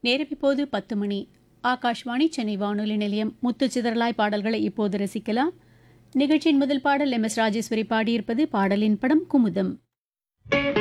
நேரம் இப்போது 10 மணி. ஆகாஷ்வாணி சென்னை வானொலி நிலையம். முத்துச்சிதறலாய் பாடல்களை இப்போது ரசிக்கலாம். நிகழ்ச்சியின் முதல் பாடல் MS ராஜேஸ்வரி பாடியிருப்பது. பாடலின் படம் குமுதம்.